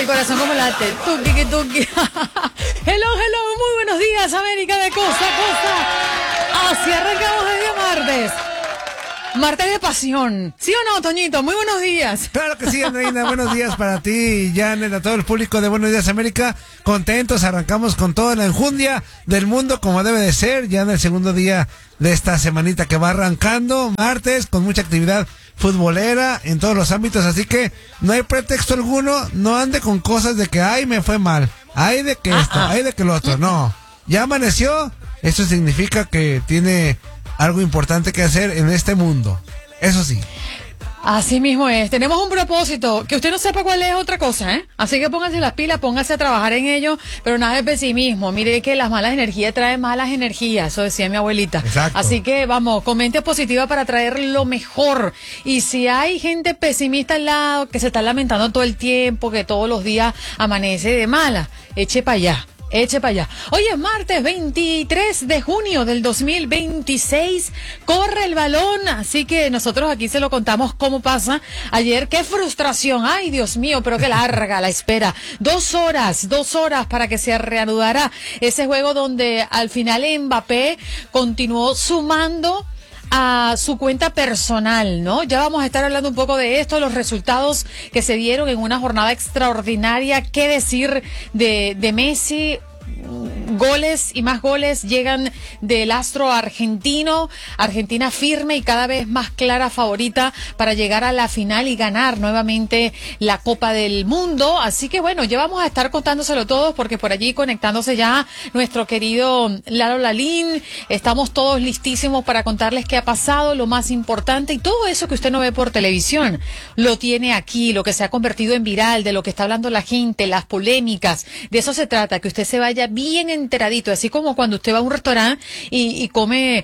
el corazón como late. Tuki, que tuki. Hello, muy buenos días, América de costa a costa. Así arrancamos el día martes. Martes de pasión. ¿Sí o no, Toñito? Muy buenos días. Claro que sí, Andreina. Buenos días para ti, Janet, a todo el público de Buenos Días América. Contentos, arrancamos con toda la enjundia del mundo como debe de ser. Ya en el segundo día de esta semanita que va arrancando. Martes, con mucha actividad futbolera en todos los ámbitos. Así que no hay pretexto alguno. No ande con cosas de que, ay, me fue mal. Ay, de que esto, ay, de que lo otro. No. Ya amaneció. Eso significa que tiene algo importante que hacer en este mundo. Eso sí. Así mismo es. Tenemos un propósito. Que usted no sepa cuál es otra cosa, ¿eh? Así que póngase las pilas, póngase a trabajar en ello, pero nada de pesimismo. Mire que las malas energías traen malas energías. Eso decía mi abuelita. Exacto. Así que vamos, comente positiva para traer lo mejor. Y si hay gente pesimista al lado, que se está lamentando todo el tiempo, que todos los días amanece de mala, eche para allá. Eche para allá. Hoy es martes 23 de junio del 2026. Corre el balón, así que nosotros aquí se lo contamos cómo pasa. Ayer, qué frustración. Ay, Dios mío, pero qué larga la espera. 2 horas para que se reanudara ese juego donde al final Mbappé continuó sumando a su cuenta personal, ¿no? Ya vamos a estar hablando un poco de esto, los resultados que se dieron en una jornada extraordinaria. ¿Qué decir de Messi? Goles y más goles llegan del astro argentino. Argentina firme y cada vez más clara favorita para llegar a la final y ganar nuevamente la Copa del Mundo. Así que bueno, ya vamos a estar contándoselo todos porque por allí conectándose ya nuestro querido Lalo Lalín. Estamos todos listísimos para contarles qué ha pasado, lo más importante y todo eso que usted no ve por televisión. Lo tiene aquí, lo que se ha convertido en viral, de lo que está hablando la gente, las polémicas. De eso se trata, que usted se vaya bien enteradito, así como cuando usted va a un restaurante y come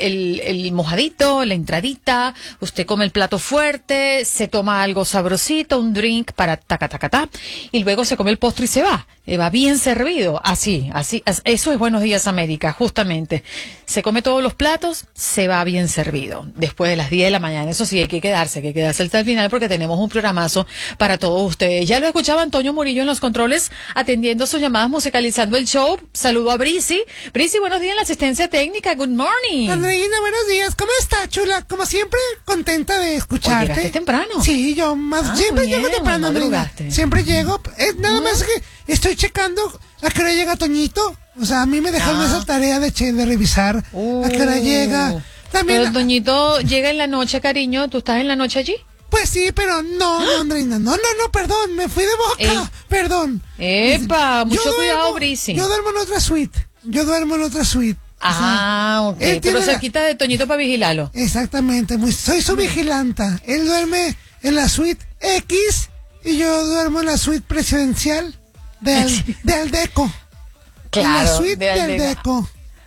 el mojadito, la entradita, usted come el plato fuerte, se toma algo sabrosito, un drink para taca, y luego se come el postre y se va bien servido, así, eso es Buenos Días América, justamente. Se come todos los platos, se va bien servido, después de las 10 de la mañana, eso sí, hay que quedarse hasta el final porque tenemos un programazo para todos ustedes. Ya lo escuchaba Antonio Murillo en los controles, atendiendo sus llamadas, musicalizando el show. Saludo a Brisi, buenos días en la asistencia técnica, good morning. Andreina, buenos días, ¿cómo está, chula? Como siempre, contenta de escucharte. ¿Llegaste temprano? Sí, yo siempre llego temprano, Andreina. Siempre llego, nada más que estoy checando a qué hora llega Toñito. O sea, a mí me dejaron esa tarea de revisar a qué hora llega. También, pero Toñito llega en la noche, cariño. ¿Tú estás en la noche allí? Pues sí, pero no, Andreina, no, perdón, me fui de boca, perdón. Epa, mucho cuidado, Brisi. Yo duermo en otra suite. Ok, pero cerquita de Toñito para vigilarlo. Exactamente, soy su vigilanta. Él duerme en la suite X y yo duermo en la suite presidencial de Aldeco. Claro, en la suite de Aldeco.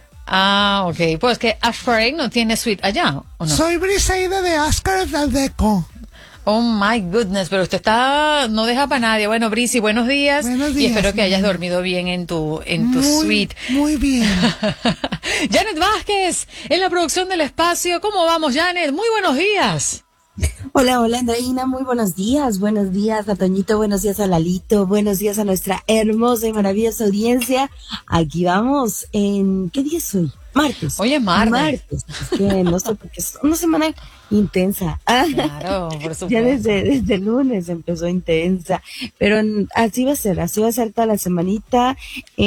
Ok, pues que Ashford no tiene suite allá, ¿o no? Soy Briseida de Oscar de Aldeco. Oh my goodness, pero usted no deja para nadie. Bueno, Brisi, buenos días. Y espero que hayas dormido bien en tu suite. Muy bien. Janet Vázquez, en la producción del espacio. ¿Cómo vamos, Janet? Muy buenos días. Hola, Andreina, muy buenos días a Toñito, buenos días a Lalito, buenos días a nuestra hermosa y maravillosa audiencia. Aquí vamos ¿qué día es hoy? Martes. Hoy es martes. Es que no sé, porque es una semana intensa. Claro, por supuesto. Ya desde el lunes empezó intensa, pero así va a ser toda la semanita.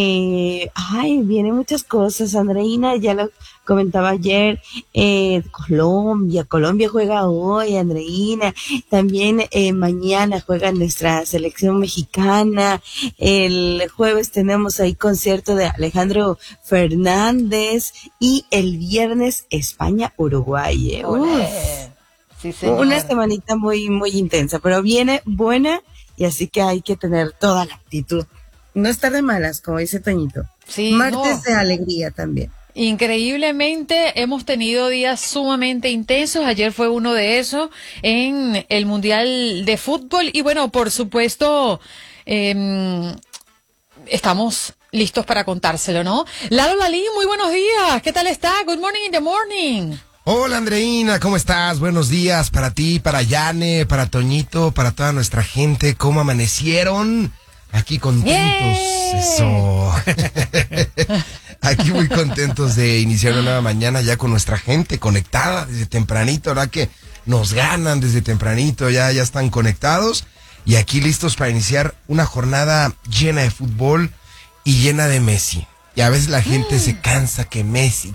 Vienen muchas cosas, Andreina, ya lo comentaba ayer, Colombia juega hoy, Andreina, también mañana juega nuestra selección mexicana, el jueves tenemos ahí concierto de Alejandro Fernández y el viernes España-Uruguay. Sí, señor. Una semanita muy, muy intensa, pero viene buena y así que hay que tener toda la actitud. No estar de malas, como dice Toñito. Sí, martes de alegría también. Increíblemente hemos tenido días sumamente intensos. Ayer fue uno de esos en el Mundial de Fútbol. Y bueno, por supuesto, estamos listos para contárselo, ¿no? Lalo Lalín, muy buenos días. ¿Qué tal está? Good morning in the morning. Hola, Andreina, ¿cómo estás? Buenos días para ti, para Yane, para Toñito, para toda nuestra gente. ¿Cómo amanecieron? Aquí contentos, eso. Aquí muy contentos de iniciar una nueva mañana ya con nuestra gente conectada desde tempranito, ¿verdad? Que nos ganan desde tempranito, ya están conectados y aquí listos para iniciar una jornada llena de fútbol y llena de Messi. Y a veces la gente se cansa que Messi.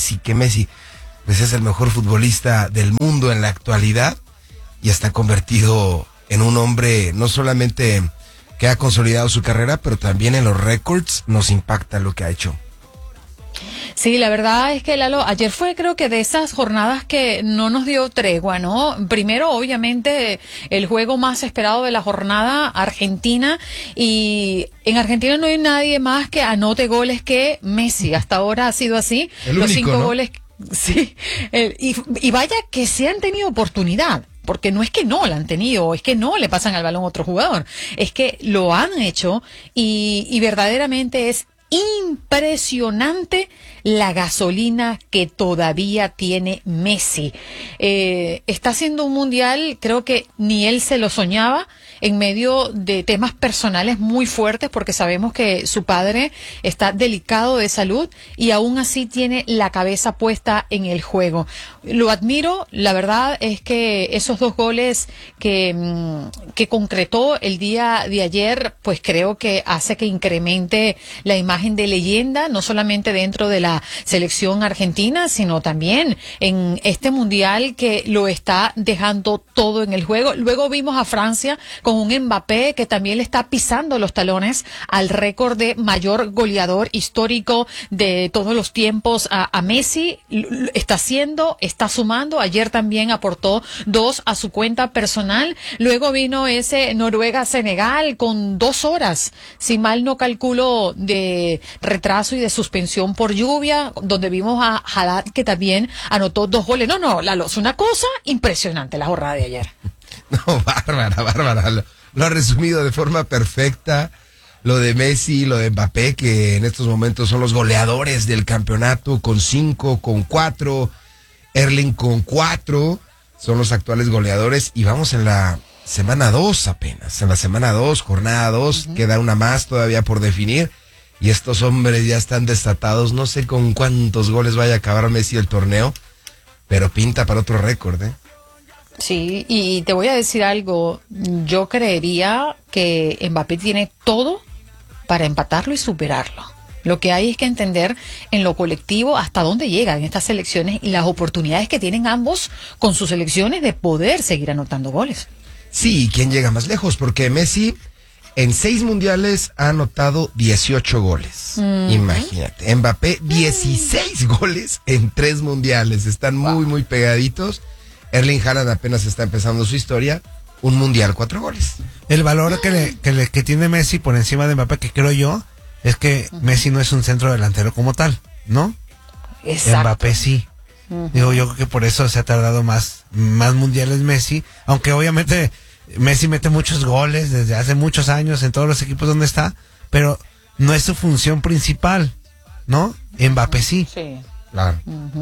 Pues es el mejor futbolista del mundo en la actualidad y está convertido en un hombre no solamente que ha consolidado su carrera, pero también en los récords nos impacta lo que ha hecho. Sí, la verdad es que Lalo, ayer fue creo que de esas jornadas que no nos dio tregua, ¿no? Primero, obviamente, el juego más esperado de la jornada, Argentina, y en Argentina no hay nadie más que anote goles que Messi. Hasta ahora ha sido así. El Los único, 5 ¿no? goles, sí. Y vaya que se han tenido oportunidad. Porque no es que no la han tenido, es que no le pasan al balón a otro jugador, es que lo han hecho y verdaderamente es impresionante la gasolina que todavía tiene Messi. Está haciendo un mundial, creo que ni él se lo soñaba, en medio de temas personales muy fuertes, porque sabemos que su padre está delicado de salud y aún así tiene la cabeza puesta en el juego. Lo admiro, la verdad es que esos 2 goles que concretó el día de ayer, pues creo que hace que incremente la imagen de leyenda, no solamente dentro de la selección argentina, sino también en este mundial que lo está dejando todo en el juego. Luego vimos a Francia con un Mbappé que también le está pisando los talones al récord de mayor goleador histórico de todos los tiempos a Messi. Está sumando. Ayer también aportó 2 a su cuenta personal. Luego vino ese Noruega-Senegal con 2 horas, si mal no calculo, de retraso y de suspensión por lluvia, donde vimos a Haddad que también anotó 2 goles. No, Lalo, es una cosa impresionante la jornada de ayer. No, bárbara. Lo ha resumido de forma perfecta. Lo de Messi, lo de Mbappé, que en estos momentos son los goleadores del campeonato con 5, con 4. Erling con 4. Son los actuales goleadores. Y vamos en la semana 2 apenas. En la semana 2, jornada 2. Queda una más todavía por definir. Y estos hombres ya están desatados. No sé con cuántos goles vaya a acabar Messi el torneo. Pero pinta para otro récord, ¿eh? Sí, y te voy a decir algo, yo creería que Mbappé tiene todo para empatarlo y superarlo. Lo que hay es que entender en lo colectivo hasta dónde llegan estas selecciones y las oportunidades que tienen ambos con sus selecciones de poder seguir anotando goles. Sí, ¿quién llega más lejos? Porque Messi en 6 mundiales ha anotado 18 goles. Imagínate. Mbappé 16 goles en 3 mundiales. Están muy pegaditos. Erling Haaland apenas está empezando su historia. Un mundial, 4 goles. El valor que tiene Messi por encima de Mbappé, que creo yo, es que Messi no es un centro delantero como tal, ¿no? Exacto. Mbappé sí. Digo, yo creo que por eso se ha tardado más mundiales Messi, aunque obviamente Messi mete muchos goles desde hace muchos años en todos los equipos donde está, pero no es su función principal, ¿no? Mbappé sí. Sí. Claro.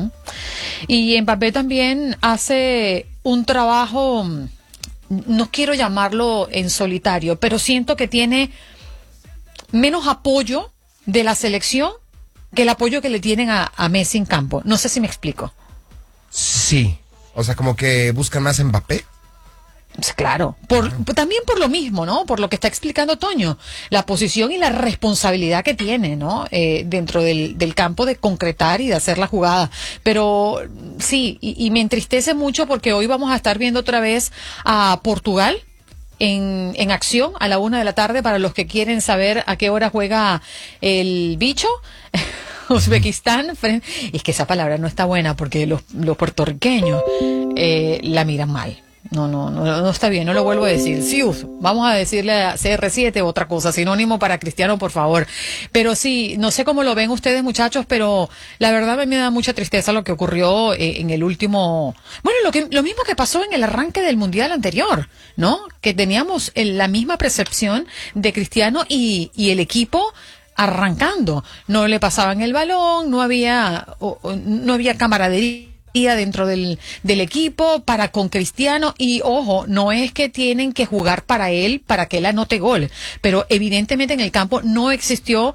Y Mbappé también hace un trabajo, no quiero llamarlo en solitario, pero siento que tiene menos apoyo de la selección que el apoyo que le tienen a Messi en campo. No sé si me explico. Sí. O sea, como que buscan más Mbappé. Claro, también por lo mismo, ¿no? Por lo que está explicando Toño, la posición y la responsabilidad que tiene, ¿no? Dentro del campo de concretar y de hacer la jugada. Pero sí, y me entristece mucho porque hoy vamos a estar viendo otra vez a Portugal en acción a la 1 de la tarde para los que quieren saber a qué hora juega el bicho. Uzbekistán, es que esa palabra no está buena porque los puertorriqueños la miran mal. No está bien, no lo vuelvo a decir. Sius, vamos a decirle a CR7 otra cosa, sinónimo para Cristiano, por favor. Pero sí, no sé cómo lo ven ustedes, muchachos, pero la verdad me da mucha tristeza lo que ocurrió en el último... Bueno, lo mismo que pasó en el arranque del Mundial anterior, ¿no? Que teníamos la misma percepción de Cristiano y el equipo arrancando. No le pasaban el balón, no había camaradería dentro del equipo para con Cristiano, y ojo, no es que tienen que jugar para que él anote gol, pero evidentemente en el campo no existió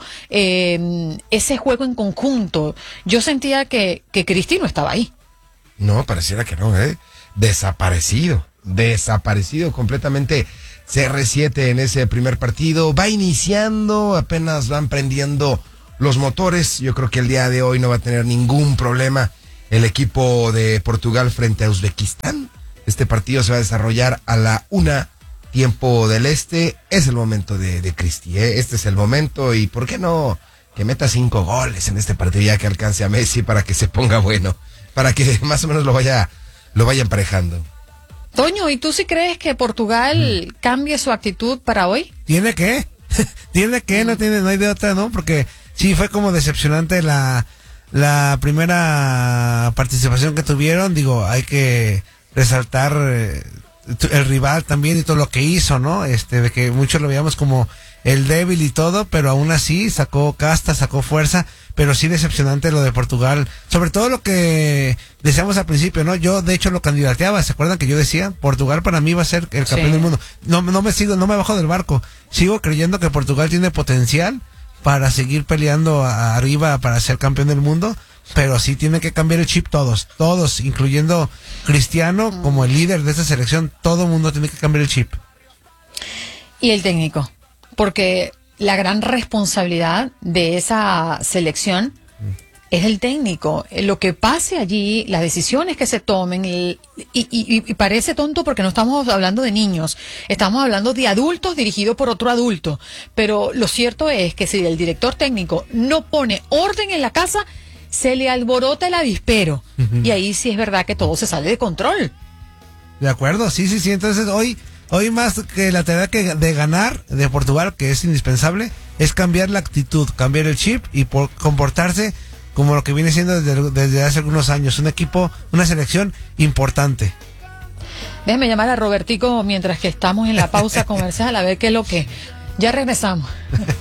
ese juego en conjunto. Yo sentía que Cristi no estaba ahí. No, pareciera que no, desaparecido completamente. CR7 en ese primer partido, va iniciando, apenas van prendiendo los motores. Yo creo que el día de hoy no va a tener ningún problema el equipo de Portugal frente a Uzbekistán. Este partido se va a desarrollar a la 1:00 tiempo del este. Es el momento de Cristi, este es el momento, y ¿por qué no que meta 5 goles en este partido ya que alcance a Messi para que se ponga bueno, para que más o menos lo vaya emparejando? Toño, ¿y tú sí crees que Portugal cambie su actitud para hoy? ¿Tiene que? No hay de otra, ¿no? Porque sí fue como decepcionante la primera participación que tuvieron. Digo, hay que resaltar el rival también y todo lo que hizo, ¿no? De que muchos lo veíamos como el débil y todo, pero aún así sacó casta, sacó fuerza, pero sí decepcionante lo de Portugal, sobre todo lo que decíamos al principio, ¿no? Yo de hecho lo candidateaba, ¿se acuerdan que yo decía? Portugal para mí va a ser el campeón del mundo. No me bajo del barco, sigo creyendo que Portugal tiene potencial para seguir peleando arriba para ser campeón del mundo, pero sí tiene que cambiar el chip todos, incluyendo Cristiano como el líder de esta selección. Todo el mundo tiene que cambiar el chip. Y el técnico, porque la gran responsabilidad de esa selección es el técnico. Lo que pase allí, las decisiones que se tomen, y parece tonto porque no estamos hablando de niños, estamos hablando de adultos dirigidos por otro adulto, pero lo cierto es que si el director técnico no pone orden en la casa, se le alborota el avispero, y ahí sí es verdad que todo se sale de control. De acuerdo, sí, entonces hoy más que la tarea de ganar de Portugal, que es indispensable, es cambiar la actitud, cambiar el chip y comportarse como lo que viene siendo desde hace algunos años, un equipo, una selección importante. Déjeme llamar a Robertico mientras que estamos en la pausa comercial a ver qué es lo que... Ya regresamos.